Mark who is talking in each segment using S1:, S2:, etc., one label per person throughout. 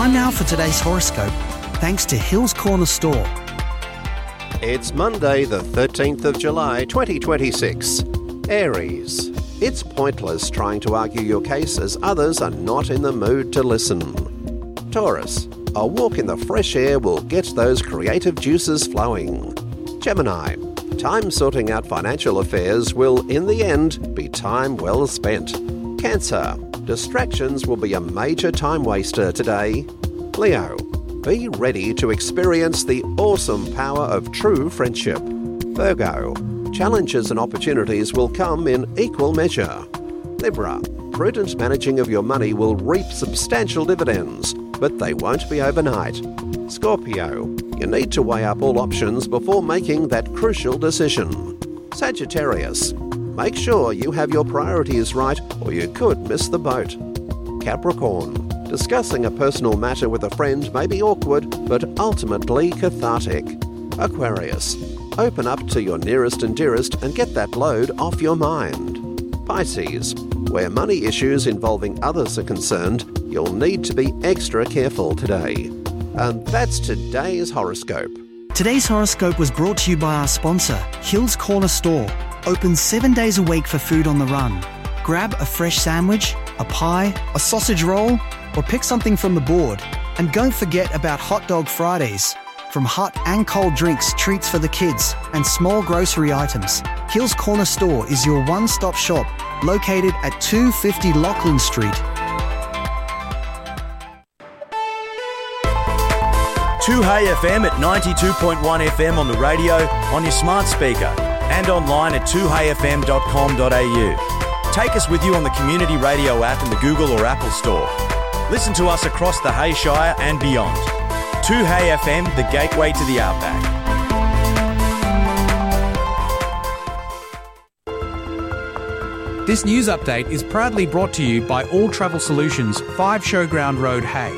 S1: Time now for today's horoscope, thanks to Hills Corner Store.
S2: It's Monday the 13th of July 2026. Aries. It's pointless trying to argue your case as others are not in the mood to listen. Taurus. A walk in the fresh air will get those creative juices flowing. Gemini. Time sorting out financial affairs will, in the end, be time well spent. Cancer. Distractions will be a major time waster today. Leo. Be ready to experience the awesome power of true friendship. Virgo. Challenges and opportunities will come in equal measure. Libra. Prudent managing of your money will reap substantial dividends, but they won't be overnight. Scorpio. You need to weigh up all options before making that crucial decision. Sagittarius. Make sure you have your priorities right or you could miss the boat. Capricorn. Discussing a personal matter with a friend may be awkward, but ultimately cathartic. Aquarius. Open up to your nearest and dearest and get that load off your mind. Pisces. Where money issues involving others are concerned, you'll need to be extra careful today. And that's today's horoscope.
S1: Today's horoscope was brought to you by our sponsor, Hills Corner Store. Open 7 days a week for food on the run. Grab a fresh sandwich, a pie, a sausage roll, or pick something from the board. And don't forget about Hot Dog Fridays. From hot and cold drinks, treats for the kids, and small grocery items, Hills Corner Store is your one-stop shop, located at 250 Lachlan Street.
S3: 2Hey FM at 92.1 FM on the radio, on your smart speaker, and online at 2heyfm.com.au. Take us with you on the Community Radio app in the Google or Apple Store. Listen to us across the Hay Shire and beyond. 2Hey FM, the gateway to the outback.
S4: This news update is proudly brought to you by All Travel Solutions, 5 Showground Road, Hay.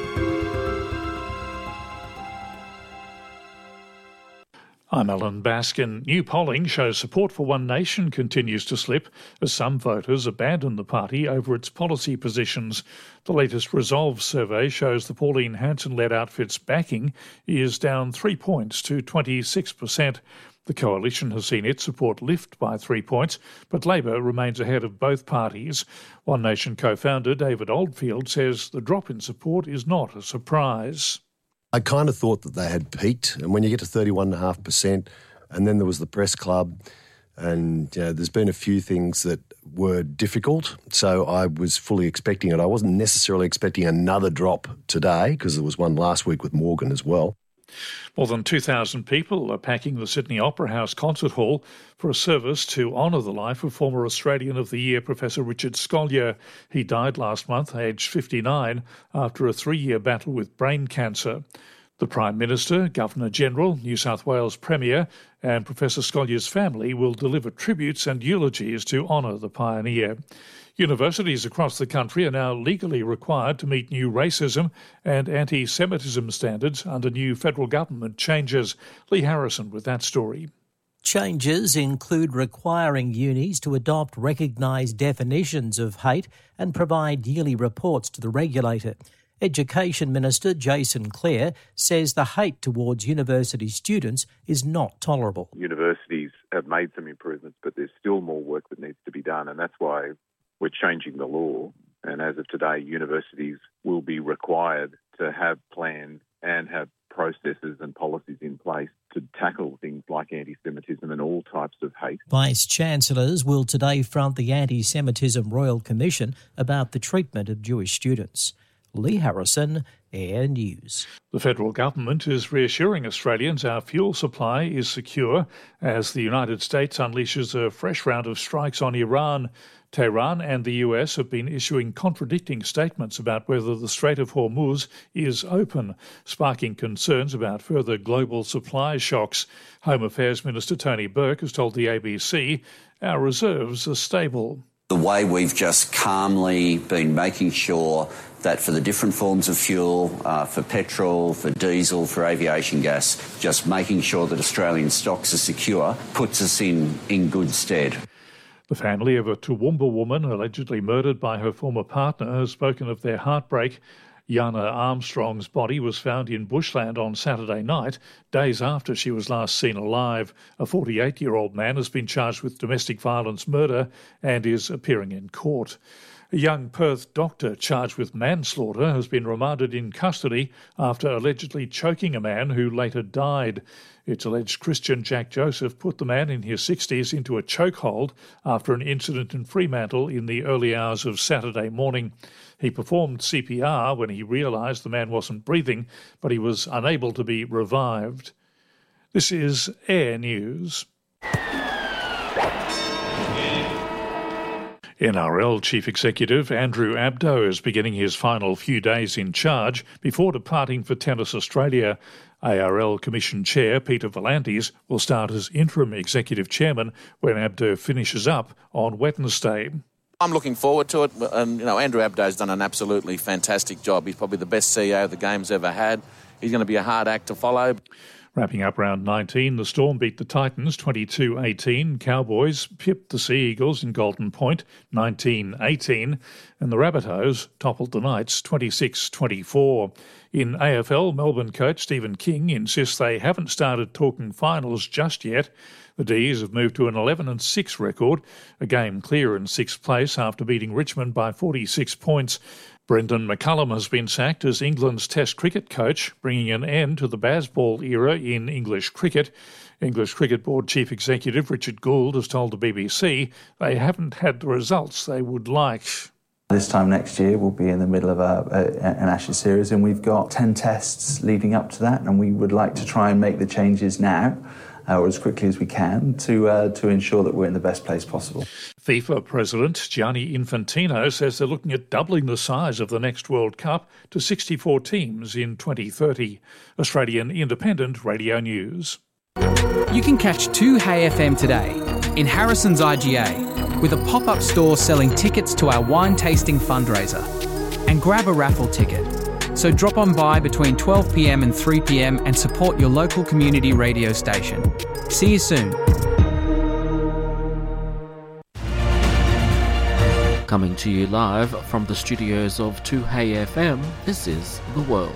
S5: I'm Alan Baskin. New polling shows support for One Nation continues to slip as some voters abandon the party over its policy positions. The latest Resolve survey shows the Pauline Hanson-led outfit's backing is down 3 points to 26%. The coalition has seen its support lift by 3 points, but Labor remains ahead of both parties. One Nation co-founder David Oldfield says the drop in support is not a surprise.
S6: I kind of thought that they had peaked, and when you get to 31.5%, and then there was the press club, and there's been a few things that were difficult, so I was fully expecting it. I wasn't necessarily expecting another drop today, because there was one last week with Morgan as well.
S5: More than 2,000 people are packing the Sydney Opera House Concert Hall for a service to honour the life of former Australian of the Year Professor Richard Scolyer. He died last month, aged 59, after a 3-year battle with brain cancer. The Prime Minister, Governor-General, New South Wales Premier and Professor Scolyer's family will deliver tributes and eulogies to honour the pioneer. Universities across the country are now legally required to meet new racism and anti-Semitism standards under new federal government changes. Lee Harrison with that story.
S7: Changes include requiring unis to adopt recognised definitions of hate and provide yearly reports to the regulator. Education Minister Jason Clare says the hate towards university students is not tolerable.
S8: Universities have made some improvements, but there's still more work that needs to be done, and that's why we're changing the law. And as of today, universities will be required to have plans and have processes and policies in place to tackle things like anti-Semitism and all types of hate.
S7: Vice-Chancellors will today front the Anti-Semitism Royal Commission about the treatment of Jewish students. Lee Harrison, Air News.
S5: The federal government is reassuring Australians our fuel supply is secure as the United States unleashes a fresh round of strikes on Iran. Tehran and the US have been issuing contradicting statements about whether the Strait of Hormuz is open, sparking concerns about further global supply shocks. Home Affairs Minister Tony Burke has told the ABC our reserves are stable.
S9: The way we've just calmly been making sure that for the different forms of fuel, for petrol, for diesel, for aviation gas, just making sure that Australian stocks are secure puts us in good stead.
S5: The family of a Toowoomba woman allegedly murdered by her former partner has spoken of their heartbreak. Yana Armstrong's body was found in bushland on Saturday night, days after she was last seen alive. A 48-year-old man has been charged with domestic violence murder and is appearing in court. A young Perth doctor charged with manslaughter has been remanded in custody after allegedly choking a man who later died. It's alleged Christian Jack Joseph put the man in his 60s into a chokehold after an incident in Fremantle in the early hours of Saturday morning. He performed CPR when he realised the man wasn't breathing, but he was unable to be revived. This is Air News. NRL Chief Executive Andrew Abdo is beginning his final few days in charge before departing for Tennis Australia. ARL Commission Chair Peter V'landys will start as interim Executive Chairman when Abdo finishes up on Wednesday.
S10: I'm looking forward to it, and Andrew Abdo's done an absolutely fantastic job. He's probably the best CEO the game's ever had. He's going to be a hard act to follow.
S5: Wrapping up round 19, the Storm beat the Titans 22-18. Cowboys pipped the Sea Eagles in Golden Point 19-18. And the Rabbitohs toppled the Knights 26-24. In AFL, Melbourne coach Stephen King insists they haven't started talking finals just yet. The D's have moved to an 11-6 record, a game clear in sixth place after beating Richmond by 46 points. Brendan McCullum has been sacked as England's Test cricket coach, bringing an end to the Bazball era in English cricket. English Cricket Board Chief Executive Richard Gould has told the BBC they haven't had the results they would like.
S11: This time next year we'll be in the middle of an Ashes series, and we've got 10 tests leading up to that, and we would like to try and make the changes now, or as quickly as we can, to ensure that we're in the best place possible.
S5: FIFA President Gianni Infantino says they're looking at doubling the size of the next World Cup to 64 teams in 2030. Australian Independent Radio News.
S4: You can catch 2HeyFM today in Harrison's IGA with a pop-up store selling tickets to our wine tasting fundraiser. And grab a raffle ticket. So drop on by between 12 p.m. and 3 p.m. and support your local community radio station. See you soon.
S12: Coming to you live from the studios of 2HeyFM, this is The World.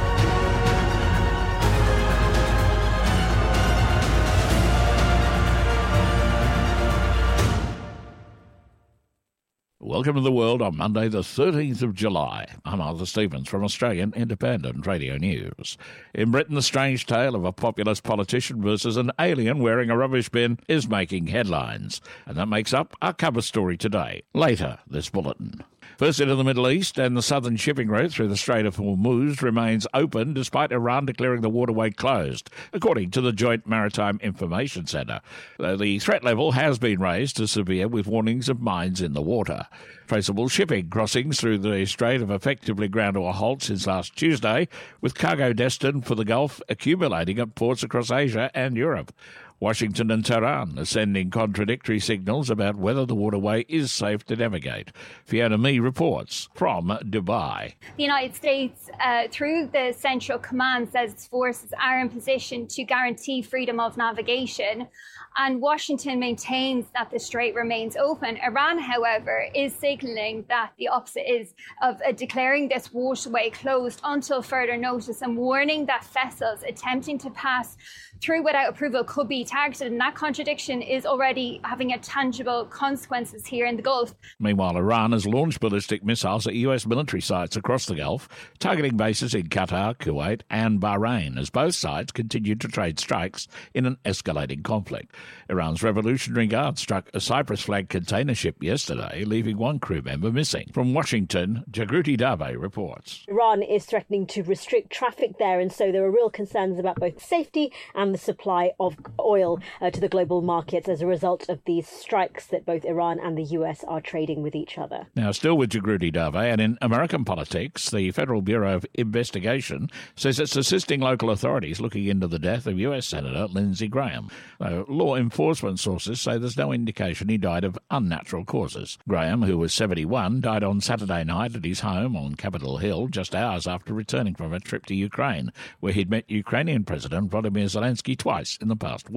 S13: Welcome to The World on Monday the 13th of July. I'm Arthur Stevens from Australian Independent Radio News. In Britain, the strange tale of a populist politician versus an alien wearing a rubbish bin is making headlines. And that makes up our cover story today. Later, this bulletin. First into the Middle East, and the southern shipping route through the Strait of Hormuz remains open despite Iran declaring the waterway closed, according to the Joint Maritime Information Centre. Though the threat level has been raised to severe with warnings of mines in the water. Traceable shipping crossings through the strait have effectively ground to a halt since last Tuesday, with cargo destined for the Gulf accumulating at ports across Asia and Europe. Washington and Tehran are sending contradictory signals about whether the waterway is safe to navigate. Fiona Mee reports from Dubai.
S14: The United States, through the Central Command, says its forces are in position to guarantee freedom of navigation. And Washington maintains that the strait remains open. Iran, however, is signalling that the opposite is of declaring this waterway closed until further notice and warning that vessels attempting to pass through without approval could be targeted. And that contradiction is already having a tangible consequences here in the Gulf.
S13: Meanwhile, Iran has launched ballistic missiles at US military sites across the Gulf, targeting bases in Qatar, Kuwait and Bahrain, as both sides continue to trade strikes in an escalating conflict. Iran's Revolutionary Guard struck a Cyprus-flagged container ship yesterday, leaving one crew member missing. From Washington, Jagruti Dave reports.
S15: Iran is threatening to restrict traffic there, and so there are real concerns about both safety and the supply of oil to the global markets as a result of these strikes that both Iran and the US are trading with each other.
S13: Now, still with Jagruti Dave, and in American politics, the Federal Bureau of Investigation says it's assisting local authorities looking into the death of US Senator Lindsey Graham. Law enforcement sources say there's no indication he died of unnatural causes. Graham, who was 71, died on Saturday night at his home on Capitol Hill just hours after returning from a trip to Ukraine, where he'd met Ukrainian President Volodymyr Zelensky twice in the past week.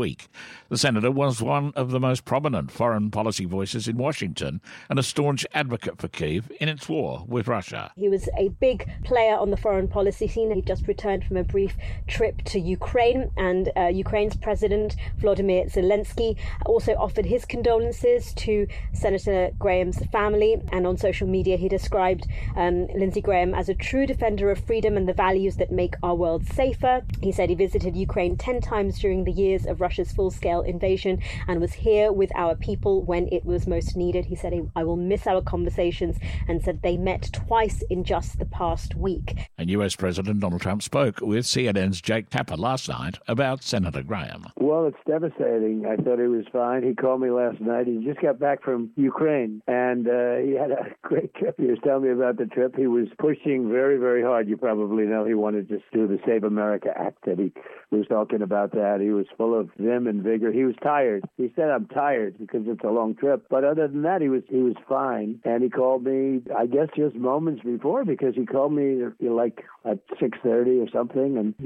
S13: week. The senator was one of the most prominent foreign policy voices in Washington and a staunch advocate for Kyiv in its war with Russia.
S15: He was a big player on the foreign policy scene. He just returned from a brief trip to Ukraine, and Ukraine's President Volodymyr Zelensky also offered his condolences to Senator Graham's family. And on social media, he described Lindsey Graham as a true defender of freedom and the values that make our world safer. He said he visited Ukraine 10 times during the years of Russia's full-scale invasion and was here with our people when it was most needed. He said, I will miss our conversations, and said they met twice in just the past week.
S13: And US President Donald Trump spoke with CNN's Jake Tapper last night about Senator Graham.
S16: Well, it's devastating. I thought he was fine. He called me last night. He just got back from Ukraine, and he had a great trip. He was telling me about the trip. He was pushing very, very hard. You probably know he wanted to do the Save America Act, that he was talking about that. He was full of vim and vigor. He was tired. He said, I'm tired because it's a long trip. But other than that, he was fine. And he called me, I guess, just moments before, because he called me like at 6:30 or something, and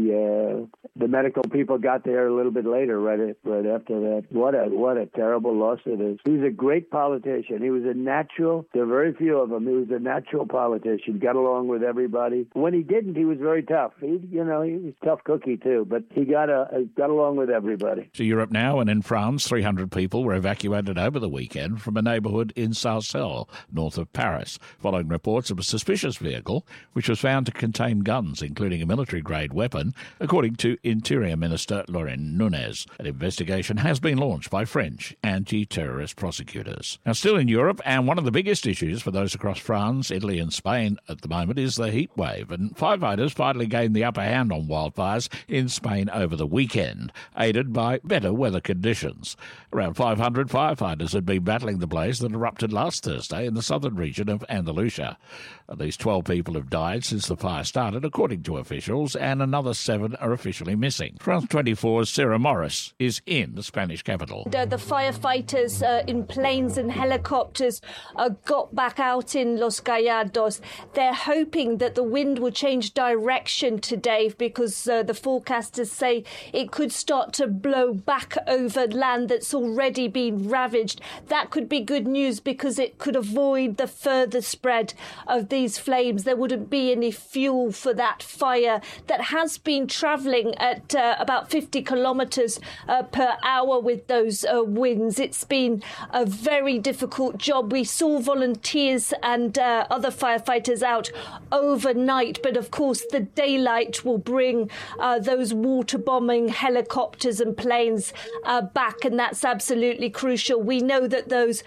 S16: the medical people got there a little bit later, right after that. What a terrible loss it is. He's a great politician. He was a natural. There are very few of them. He was a natural politician. Got along with everybody. When he didn't, he was very tough. He was a tough cookie too, but he got along with everybody.
S13: To Europe now, and in France, 300 people were evacuated over the weekend from a neighbourhood in Sarcelles, north of Paris, following reports of a suspicious vehicle which was found to contain guns, including a military-grade weapon, according to Interior Minister Laurent Nunez. An investigation has been launched by French anti-terrorist prosecutors. Now, still in Europe, and one of the biggest issues for those across France, Italy and Spain at the moment is the heat wave, and firefighters finally gained the upper hand on wildfires in Spain over the weekend, aided by better weather conditions. Around 500 firefighters had been battling the blaze that erupted last Thursday in the southern region of Andalusia. At least 12 people have died since the fire started, according to officials, and another 7 are officially missing. France 24's Sarah Morris is in the Spanish capital.
S17: The firefighters in planes and helicopters got back out in Los Gallardos. They're hoping that the wind will change direction today, because the forecasters say it could start to blow back over land that's already been ravaged. That could be good news, because it could avoid the further spread of these flames. There wouldn't be any fuel for that fire that has been travelling at about 50 kilometres per hour with those winds. It's been a very difficult job. We saw volunteers and other firefighters out overnight, but of course the daylight will bring those water bombing helicopters and planes back, and that's absolutely crucial. We know that those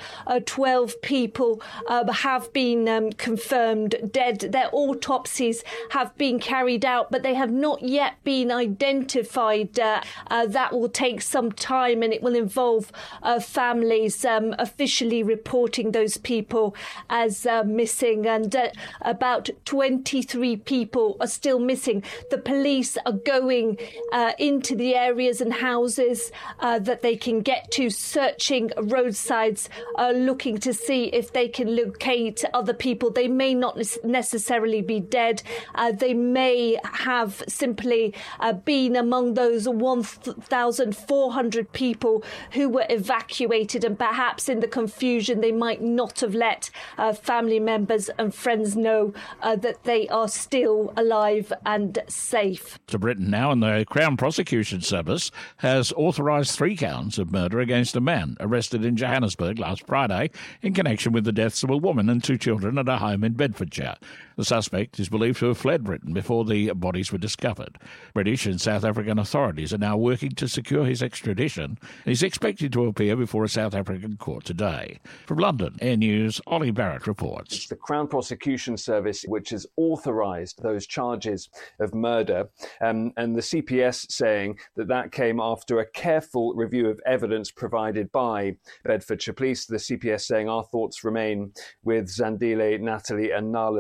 S17: 12 people have been confirmed dead. Their autopsies have been carried out, but they have not yet been identified. That will take some time, and it will involve families officially reporting those people as missing, and about 23 people are still missing. The police are going into the areas and houses that they can get to, searching roadsides, looking to see if they can locate other people. They may not necessarily be dead. They may have simply been among those 1,400 people who were evacuated, and perhaps in the confusion they might not have let family members and friends know that they are still alive and safe.
S13: To Britain now, and the Crown Prosecution Service has authorised 3 counts of murder against a man arrested in Johannesburg last Friday in connection with the deaths of a woman and 2 children at a home in Bedfordshire. The suspect is believed to have fled Britain before the bodies were discovered. British and South African authorities are now working to secure his extradition. He's expected to appear before a South African court today. From London, Air News, Ollie Barrett reports.
S18: It's the Crown Prosecution Service which has authorised those charges of murder, and the CPS saying that came after a careful review of evidence provided by Bedfordshire Police. The CPS saying our thoughts remain with Zandile, Natalie and Nala's loved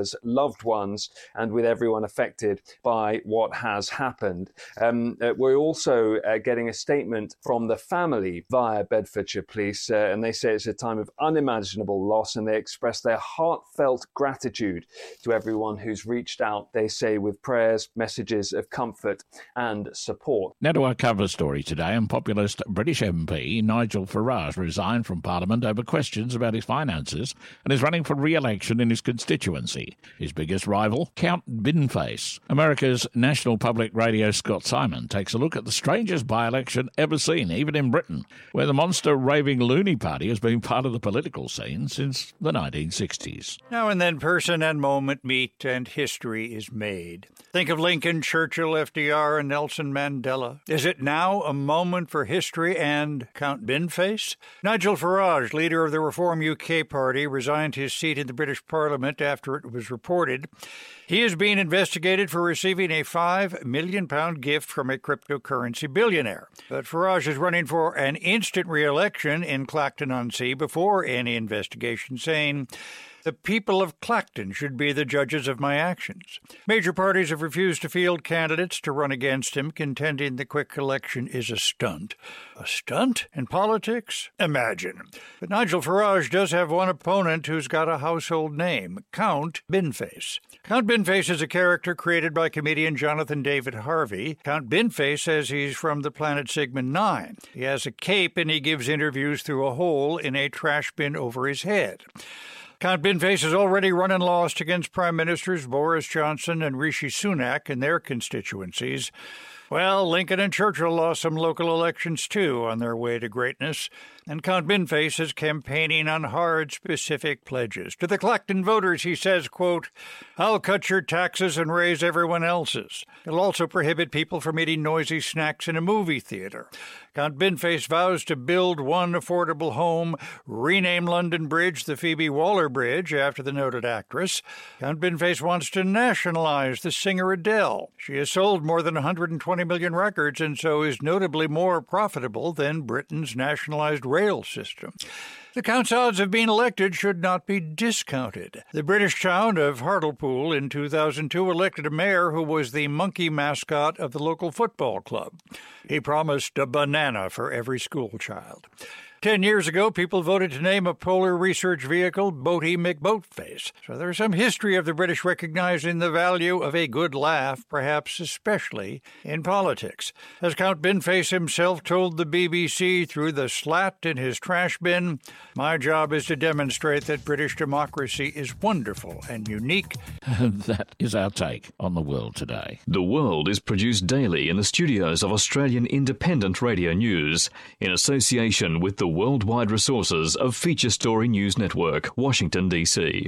S18: loved ones and with everyone affected by what has happened. We're also getting a statement from the family via Bedfordshire Police, and they say it's a time of unimaginable loss, and they express their heartfelt gratitude to everyone who's reached out, they say, with prayers, messages of comfort and support.
S13: Now to our cover story today. Populist British MP Nigel Farage resigned from Parliament over questions about his finances and is running for re-election in his constituency. His biggest rival, Count Binface. America's National Public Radio Scott Simon takes a look at the strangest by-election ever seen, even in Britain, where the monster raving loony party has been part of the political scene since the 1960s.
S19: Now and then person and moment meet and history is made. Think of Lincoln, Churchill, FDR, and Nelson Mandela. Is it now a moment for history and Count Binface? Nigel Farage, leader of the Reform UK party, resigned his seat in the British Parliament after it was reported he is being investigated for receiving a £5 million gift from a cryptocurrency billionaire. But Farage is running for an instant re-election in Clacton-on-Sea before any investigation, saying, "The people of Clacton should be the judges of my actions." Major parties have refused to field candidates to run against him, contending the quick election is a stunt. A stunt in politics? Imagine. But Nigel Farage does have one opponent who's got a household name, Count Binface. Count Binface is a character created by comedian Jonathan David Harvey. Count Binface says he's from the planet Sigmund 9. He has a cape and he gives interviews through a hole in a trash bin over his head. Count Binface has already run and lost against Prime Ministers Boris Johnson and Rishi Sunak in their constituencies. Well, Lincoln and Churchill lost some local elections, too, on their way to greatness. And Count Binface is campaigning on hard, specific pledges. To the Clacton voters, he says, quote, "I'll cut your taxes and raise everyone else's. It'll also prohibit people from eating noisy snacks in a movie theater." Count Binface vows to build one affordable home, rename London Bridge the Phoebe Waller Bridge after the noted actress. Count Binface wants to nationalize the singer Adele. She has sold more than 120 million records and so is notably more profitable than Britain's nationalized rail system. The Count's odds of being elected should not be discounted. The British town of Hartlepool in 2002 elected a mayor who was the monkey mascot of the local football club. He promised a banana for every school child. 10 years ago, people voted to name a polar research vehicle Boaty McBoatface. So there's some history of the British recognizing the value of a good laugh, perhaps especially in politics. As Count Binface himself told the BBC through the slat in his trash bin, "My job is to demonstrate that British democracy is wonderful and unique."
S13: That is our take on the world today.
S20: The World is produced daily in the studios of Australian Independent Radio News in association with the worldwide resources of Feature Story News Network, Washington, D.C.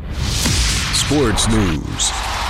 S21: Sports News.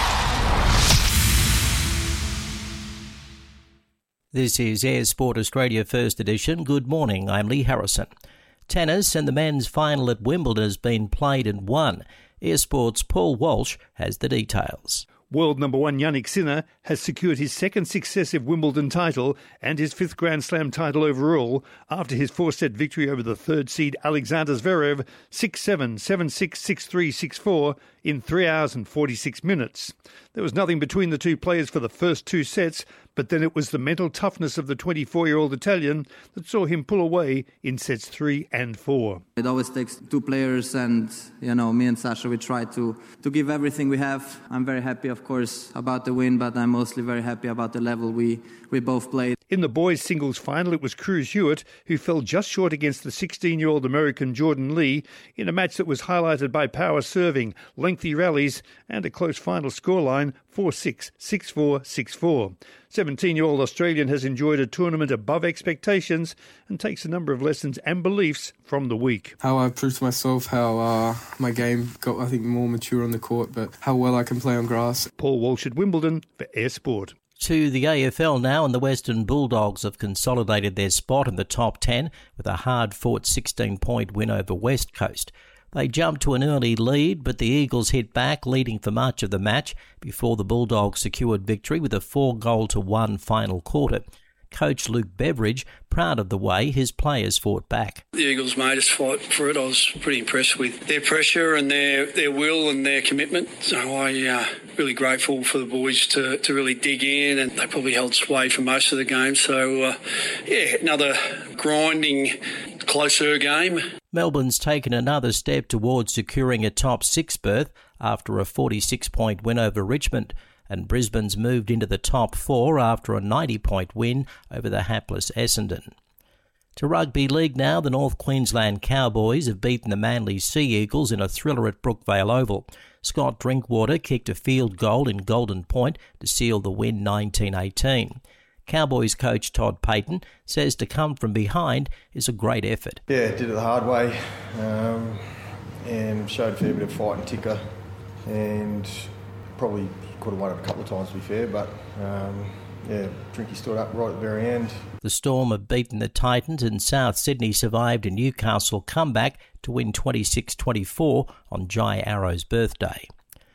S7: This is Air Sport Australia First Edition. Good morning, I'm Lee Harrison. Tennis and the men's final at Wimbledon has been played and won. Air Sport's Paul Walsh has the details.
S22: World number one Jannik Sinner has secured his second successive Wimbledon title and his fifth Grand Slam title overall after his four-set victory over the third seed Alexander Zverev 6-7, 7-6, 6-3, 6-4 in 3 hours and 46 minutes. There was nothing between the two players for the first two sets, but then it was the mental toughness of the 24-year-old Italian that saw him pull away in sets 3 and 4.
S23: It always takes two players, and me and Sasha, we try to give everything we have. I'm very happy, of course, about the win, but I'm mostly very happy about the level we both played.
S22: In the boys' singles final, it was Cruz Hewitt who fell just short against the 16-year-old American Jordan Lee in a match that was highlighted by power serving, lengthy rallies and a close final scoreline 4-6, 6-4, 6-4. 17-year-old Australian has enjoyed a tournament above expectations and takes a number of lessons and beliefs from the week.
S24: How I proved to myself, how my game got, I think, more mature on the court, but how well I can play on grass.
S22: Paul Walsh at Wimbledon for Air Sport.
S7: To the AFL now, and the Western Bulldogs have consolidated their spot in the top 10 with a hard-fought 16-point win over West Coast. They jumped to an early lead, but the Eagles hit back, leading for much of the match before the Bulldogs secured victory with a 4-1 final quarter. Coach Luke Beveridge proud of the way his players fought back.
S1: The Eagles made us fight for it. I was pretty impressed with their pressure and their will and their commitment. So I really grateful for the boys to really dig in, and they probably held sway for most of the game. So, another grinding, closer game.
S7: Melbourne's taken another step towards securing a top 6 berth after a 46-point win over Richmond, and Brisbane's moved into the top 4 after a 90-point win over the hapless Essendon. To rugby league now, the North Queensland Cowboys have beaten the Manly Sea Eagles in a thriller at Brookvale Oval. Scott Drinkwater kicked a field goal in Golden Point to seal the win 19-18. Cowboys coach Todd Payton says to come from behind is a great effort.
S2: Yeah, did it the hard way and showed a fair bit of fight and ticker, and probably could have won it a couple of times to be fair, but Drinky stood up right at the very end.
S7: The Storm have beaten the Titans, and South Sydney survived a Newcastle comeback to win 26-24 on Jai Arrow's birthday.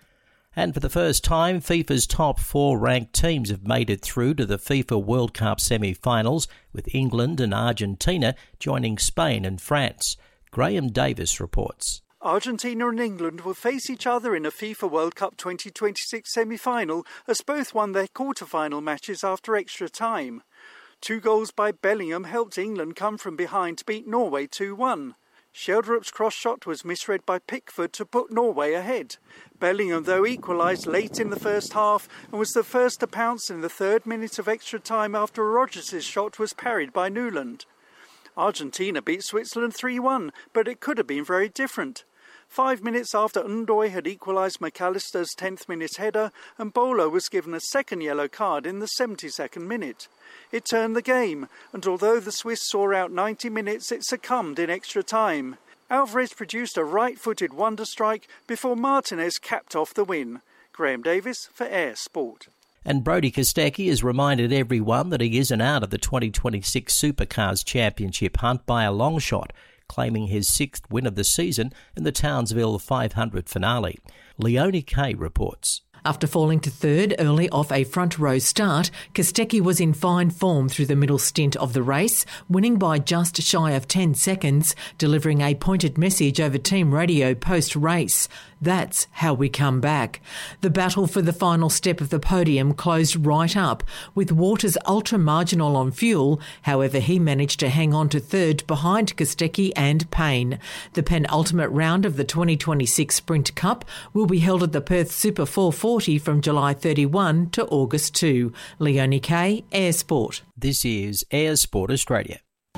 S7: And for the first time, FIFA's top 4 ranked teams have made it through to the FIFA World Cup semi-finals, with England and Argentina joining Spain and France. Graham Davis reports.
S3: Argentina and England will face each other in a FIFA World Cup 2026 semi-final, as both won their quarter-final matches after extra time. 2 goals by Bellingham helped England come from behind to beat Norway 2-1. Sheldrop's cross shot was misread by Pickford to put Norway ahead. Bellingham, though, equalised late in the first half and was the first to pounce in the 3rd minute of extra time after Rodgers' shot was parried by Newland. Argentina beat Switzerland 3-1, but it could have been very different. 5 minutes after Undoy had equalised McAllister's 10th minute header, and Bolo was given a second yellow card in the 72nd minute. It turned the game, and although the Swiss saw out 90 minutes, it succumbed in extra time. Alvarez produced a right-footed wonder strike before Martinez capped off the win. Graham Davis for Air Sport.
S7: And Brodie Kostecki has reminded everyone that he isn't out of the 2026 Supercars Championship hunt by a long shot, claiming his 6th win of the season in the Townsville 500 finale. Leonie Kay reports.
S6: After falling to 3rd early off a front-row start, Kostecki was in fine form through the middle stint of the race, winning by just shy of 10 seconds, delivering a pointed message over team radio post-race. That's how we come back. The battle for the final step of the podium closed right up, with Waters ultra-marginal on fuel. However, he managed to hang on to 3rd behind Kostecki and Payne. The penultimate round of the 2026 Sprint Cup will be held at the Perth Super 440 from July 31 to August 2. Leonie Kay, Air Sport.
S7: This is Air Sport Australia.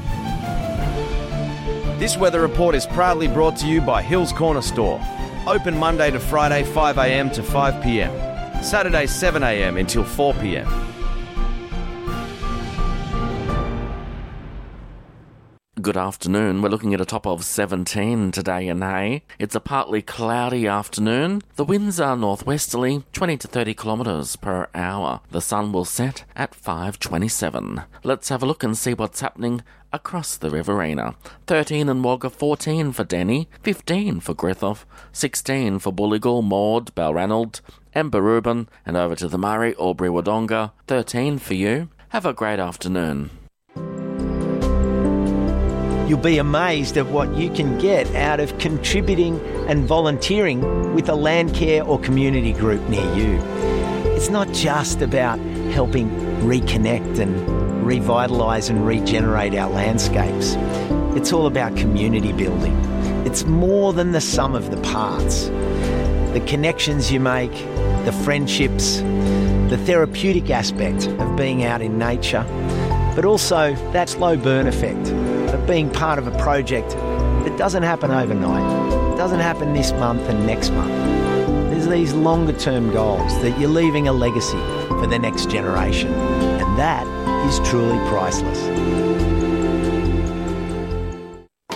S25: This weather report is proudly brought to you by Hills Corner Store. Open Monday to Friday 5am to 5pm. Saturday 7am until 4pm.
S12: Good afternoon. We're looking at a top of 17 today in Hay. It's a partly cloudy afternoon. The winds are northwesterly, 20 to 30 kilometres per hour. The sun will set at 5:27. Let's have a look and see what's happening across the Riverina. 13 in Wagga, 14 for Denny, 15 for Griffith, 16 for Bulligal, Maud, Balranald, and Barubin, and over to the Murray, Albury, Wodonga, 13 for you. Have a great afternoon.
S26: You'll be amazed at what you can get out of contributing and volunteering with a Landcare or community group near you. It's not just about helping reconnect and revitalise and regenerate our landscapes. It's all about community building. It's more than the sum of the parts. The connections you make, the friendships, the therapeutic aspect of being out in nature, but also that slow burn effect of being part of a project that doesn't happen overnight. It doesn't happen this month and next month. There's these longer term goals that you're leaving a legacy for the next generation. And that is truly priceless.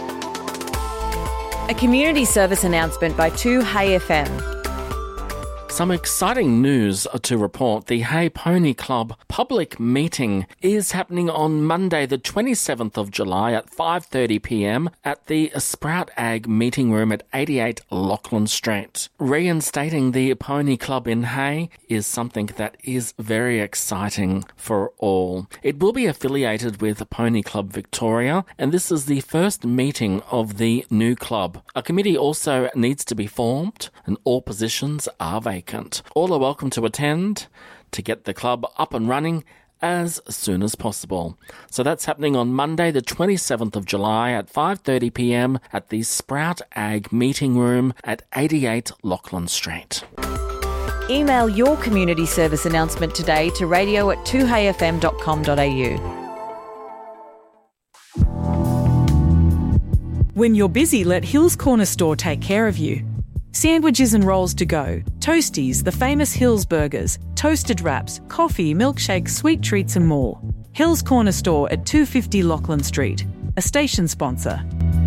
S27: A community service announcement by 2Hey FM.
S12: Some exciting news to report. The Hay Pony Club public meeting is happening on Monday, the 27th of July at 5:30pm at the Sprout Ag meeting room at 88 Lachlan Street. Reinstating the Pony Club in Hay is something that is very exciting for all. It will be affiliated with Pony Club Victoria, and this is the first meeting of the new club. A committee also needs to be formed, and all positions are vacant. All are welcome to attend to get the club up and running as soon as possible. So that's happening on Monday, the 27th of July at 5:30pm at the Sprout Ag meeting room at 88 Lachlan Street.
S4: Email your community service announcement today to radio@2hayfm.com.au.
S5: When you're busy, let Hills Corner Store take care of you. Sandwiches and rolls to go, Toasties, the famous Hills burgers, toasted wraps, coffee, milkshakes, sweet treats and more. Hills Corner Store at 250 Lachlan Street, a station sponsor.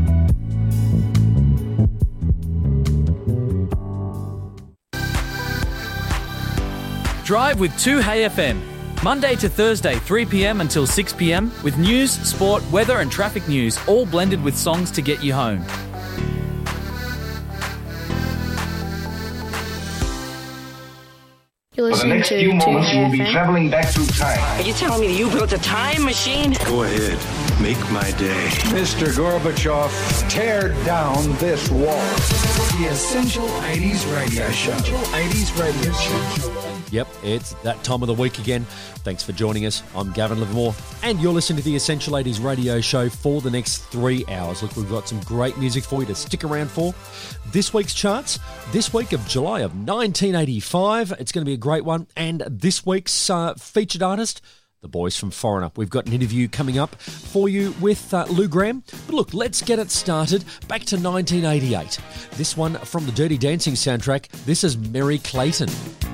S8: Drive with 2HayFM. Monday to Thursday, 3pm until 6pm, with news, sport, weather and traffic news, all blended with songs to get you home.
S9: For the next few moments, you will be traveling back through time.
S10: Are you telling me that you built a time machine?
S9: Go ahead. Make my day.
S11: Mr. Gorbachev, tear down this wall.
S21: The Essential 80s Radio Show.
S27: Yep, it's that time of the week again. Thanks for joining us. I'm Gavin Livermore, and you're listening to the Essential 80s Radio Show for the next 3 hours. Look, we've got some great music for you to stick around for. This week's charts, this week of July of 1985. It's going to be a great one. And this week's featured artist, the boys from Foreigner. We've got an interview coming up for you with Lou Gramm. But look, let's get it started back to 1988. This one from the Dirty Dancing soundtrack. This is Merry Clayton.